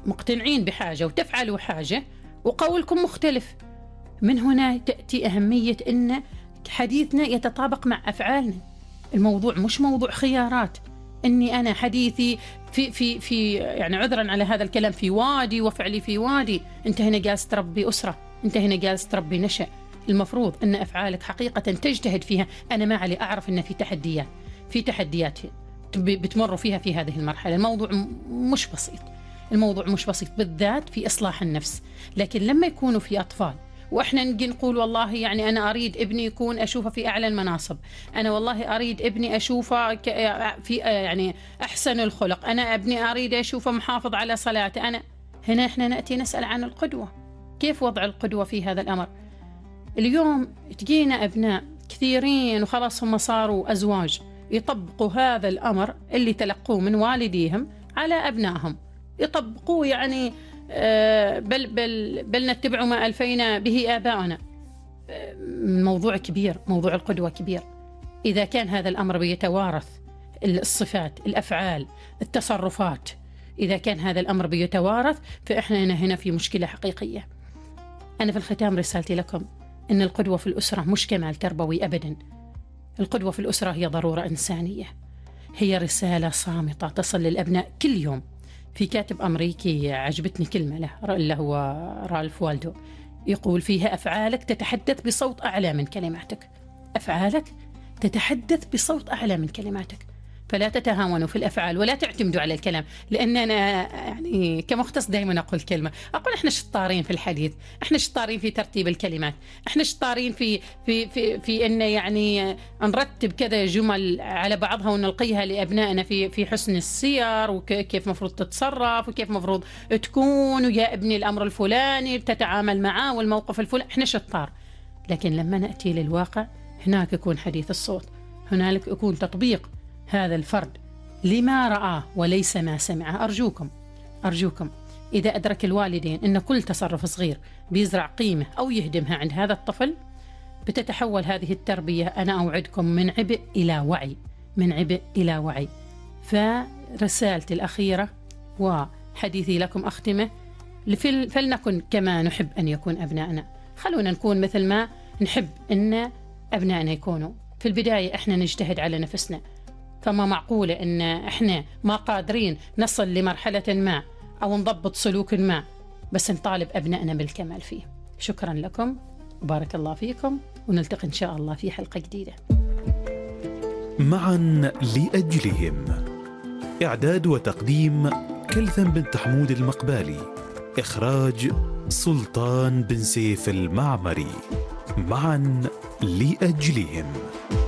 مقتنعين بحاجة وتفعلوا حاجة وقولكم مختلف. من هنا تأتي أهمية أن حديثنا يتطابق مع أفعالنا. الموضوع مش موضوع خيارات، أني أنا حديثي في يعني عذرا على هذا الكلام في وادي وفعلي في وادي. أنت هنا جالس تربي أسرة، أنت هنا جالس تربي نشأ. المفروض أن أفعالك حقيقة تجتهد فيها. أنا ما علي أعرف أن في تحديات بتمر فيها في هذه المرحلة. الموضوع مش بسيط، الموضوع مش بسيط بالذات في إصلاح النفس. لكن لما يكونوا في أطفال وإحنا نجي نقول والله يعني أنا أريد ابني يكون أشوفه في أعلى المناصب، أنا والله أريد ابني أشوفه في يعني أحسن الخلق، أنا ابني أريد أشوفه محافظ على صلاته، أنا هنا إحنا نأتي نسأل عن القدوة. كيف وضع القدوة في هذا الأمر؟ اليوم تجينا أبناء كثيرين وخلاص هم صاروا أزواج يطبقوا هذا الأمر اللي تلقوه من والديهم على أبنائهم، يطبقوه يعني بل نتبع ما ألفينا به آباءنا. موضوع كبير، موضوع القدوة كبير. إذا كان هذا الأمر بيتوارث، الصفات، الأفعال، التصرفات، إذا كان هذا الأمر بيتوارث فإحنا هنا في مشكلة حقيقية. أنا في الختام رسالتي لكم إن القدوة في الأسرة مش كمال تربوي أبدا. القدوة في الأسرة هي ضرورة إنسانية، هي رسالة صامتة تصل للأبناء كل يوم. في كاتب أمريكي عجبتني كلمة له اللي هو رالف والدو، يقول فيها: أفعالك تتحدث بصوت أعلى من كلماتك. أفعالك تتحدث بصوت أعلى من كلماتك. فلا تتهاونوا في الأفعال ولا تعتمدوا على الكلام. لأن أنا يعني كمختص دائما أقول كلمة، أقول إحنا شطارين في الحديث، إحنا شطارين في ترتيب الكلمات، إحنا شطارين في إن يعني نرتب كذا جمل على بعضها ونلقيها لأبنائنا في حسن السير، وكيف مفروض تتصرف وكيف مفروض تكون، ويا ابني الأمر الفلاني تتعامل معاه والموقف الفلاني. إحنا شطار. لكن لما نأتي للواقع هناك يكون حديث الصوت، هنالك يكون تطبيق هذا الفرد لما رآه وليس ما سمعه. أرجوكم إذا أدرك الوالدين أن كل تصرف صغير بيزرع قيمة أو يهدمها عند هذا الطفل، بتتحول هذه التربية أنا أوعدكم من عبء إلى وعي، من عبء إلى وعي. فرسالتي الأخيرة وحديثي لكم أختمه: فلنكن كما نحب أن يكون أبنائنا. خلونا نكون مثل ما نحب أن أبنائنا يكونوا. في البداية إحنا نجتهد على نفسنا، فما معقولة إن إحنا ما قادرين نصل لمرحلة ما أو نضبط سلوك ما، بس نطالب أبنائنا بالكمال فيه. شكرا لكم وبارك الله فيكم، ونلتقي إن شاء الله في حلقة جديدة. معا لأجلهم. إعداد وتقديم كلثم بنت حمود المقبالي. إخراج سلطان بن سيف المعمري. معا لأجلهم.